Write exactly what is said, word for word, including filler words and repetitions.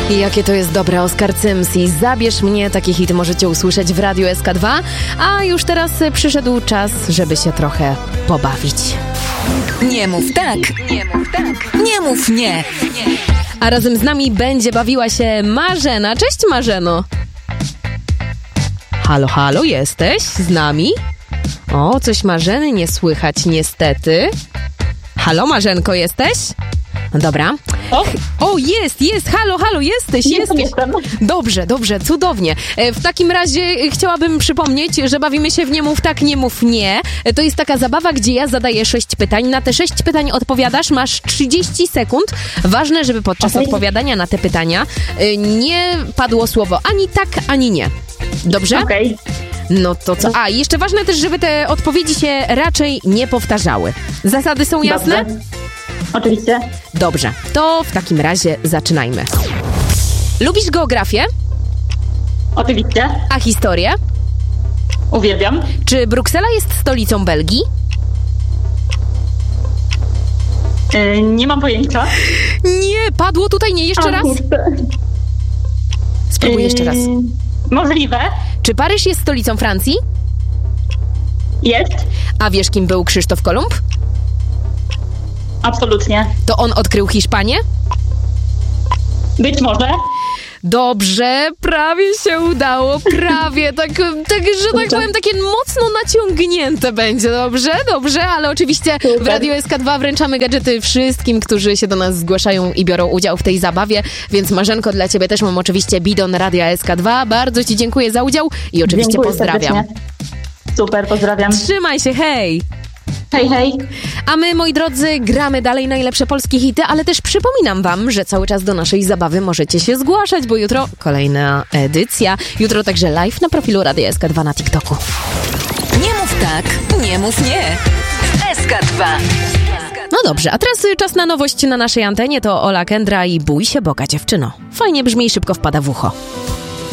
I jakie to jest dobre, Oskar Cyms i Zabierz mnie. Takie hity możecie usłyszeć w Radiu S K dwa. A już teraz przyszedł czas, żeby się trochę pobawić. Nie mów tak, nie mów tak, nie mów nie. A razem z nami będzie bawiła się Marzena. Cześć, Marzeno. Halo, halo, jesteś z nami? O, coś Marzeny nie słychać niestety. Halo, Marzenko, jesteś? Dobra. O, o jest, jest, halo, halo, jesteś, jestem, jesteś. jestem. Dobrze, dobrze, cudownie. W takim razie chciałabym przypomnieć, że bawimy się w Nie mów tak, nie mów nie. To jest taka zabawa, gdzie ja zadaję sześć pytań. Na te sześć pytań odpowiadasz, masz trzydzieści sekund. Ważne, żeby podczas Okay. odpowiadania na te pytania nie padło słowo ani tak, ani nie. Dobrze? Okej. No to co? A, i jeszcze ważne też, żeby te odpowiedzi się raczej nie powtarzały. Zasady są jasne? Dobrze. Oczywiście. Dobrze, to w takim razie zaczynajmy. Lubisz geografię? Oczywiście. A historię? Uwielbiam. Czy Bruksela jest stolicą Belgii? Yy, nie mam pojęcia. Nie, padło tutaj nie. Jeszcze A, raz? kurczę. Spróbuj jeszcze raz. Yy, możliwe. Czy Paryż jest stolicą Francji? Jest. A wiesz, kim był Krzysztof Kolumb? Absolutnie. To on odkrył Hiszpanię? Być może. Dobrze, prawie się udało, prawie, tak, tak, że tak powiem, takie mocno naciągnięte będzie, dobrze, dobrze, ale oczywiście w Radiu S K dwa wręczamy gadżety wszystkim, którzy się do nas zgłaszają i biorą udział w tej zabawie, więc Marzenko, dla ciebie też mam oczywiście bidon Radia S K dwa, bardzo ci dziękuję za udział i oczywiście Dziękuję pozdrawiam. serdecznie. Super, pozdrawiam. Trzymaj się, hej! Hej, hej. A my, moi drodzy, gramy dalej najlepsze polskie hity, ale też przypominam wam, że cały czas do naszej zabawy możecie się zgłaszać, bo jutro kolejna edycja. Jutro także live na profilu Radia S K dwa na TikToku. Nie mów tak, nie mów nie. S K dwa. No dobrze, a teraz czas na nowość na naszej antenie. To Ola Kendra i Bój się Boga, dziewczyno. Fajnie brzmi i szybko wpada w ucho.